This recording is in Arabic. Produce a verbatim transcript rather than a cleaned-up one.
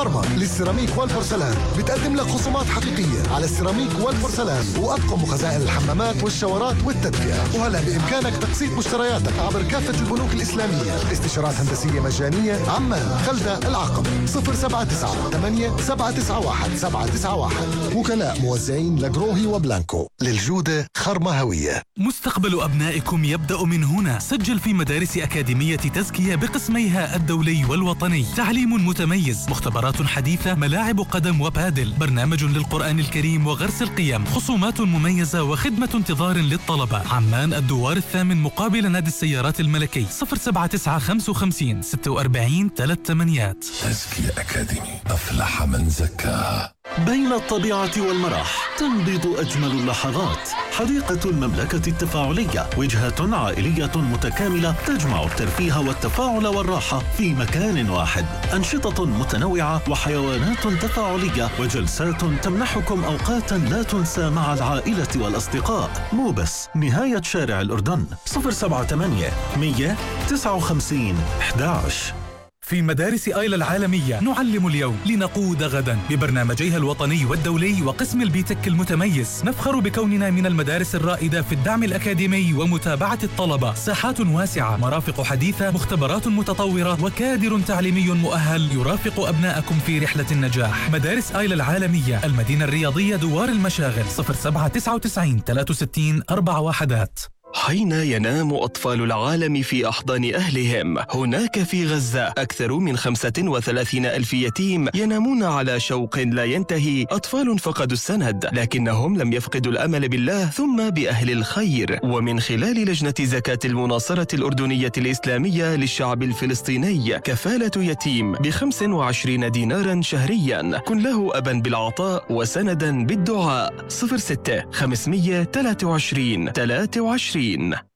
للسيراميك والبورسلان بتقدم لك خصومات حقيقية على السيراميك والبورسلان وأطقم وخزائن الحمامات والشاورات والتدفئة. وهلا بإمكانك تقسيط مشترياتك عبر كافة البنوك الإسلامية. استشارات هندسية مجانية. عمان، خلدة، العقبة. صفر سبعة تسعة ثمانية سبعة تسعة واحد سبعة تسعة واحد. وكلاء موزعين لجروهي وبلانكو. للجودة خرمة هوية. مستقبل أبنائكم يبدأ من هنا. سجل في مدارس أكاديمية تزكية بقسميها الدولي والوطني. تعليم متميز، مختبرات حديثة، ملاعب قدم وبادل، برنامج للقرآن الكريم وغرس القيم، خصومات مميزة وخدمة انتظار للطلبة. عمان، الدوار الثامن مقابل نادي السيارات الملكي. صفر سبعة تسعة خمسة وخمسين ستة وأربعين ثلاث ثمانيات. تزكية أكاديمي، أفلح من زكاها. بين الطبيعة والمرح تنبض أجمل اللحظات. حديقة المملكة التفاعلية، وجهة عائلية متكاملة تجمع الترفيه والتفاعل والراحة في مكان واحد. أنشطة متنوعة وحيوانات تفاعلية وجلسات تمنحكم أوقاتا لا تنسى مع العائلة والأصدقاء. مو بس، نهاية شارع الأردن. صفر سبعة ثمانية مية تسعة وخمسين أحد عشر. في مدارس آيلا العالمية نعلم اليوم لنقود غدا ببرنامجيها الوطني والدولي وقسم البيتك المتميز. نفخر بكوننا من المدارس الرائدة في الدعم الأكاديمي ومتابعة الطلبة. ساحات واسعة، مرافق حديثة، مختبرات متطورة، وكادر تعليمي مؤهل يرافق أبنائكم في رحلة النجاح. مدارس آيلا العالمية، المدينة الرياضية، دوار المشاغل. صفر سبعة تسعة وتسعين ثلاثة وستين أربعة وحدات. حين ينام أطفال العالم في أحضان أهلهم، هناك في غزة أكثر من خمسة وثلاثين ألف يتيم ينامون على شوق لا ينتهي. أطفال فقدوا السند، لكنهم لم يفقدوا الأمل بالله ثم بأهل الخير. ومن خلال لجنة زكاة المناصرة الأردنية الإسلامية للشعب الفلسطيني، كفالة يتيم بخمس وعشرين دينارا شهريا. كن له أبا بالعطاء وسندا بالدعاء. صفر ستة خمسمية ثلاثة وعشرين ثلاثة وعشرين.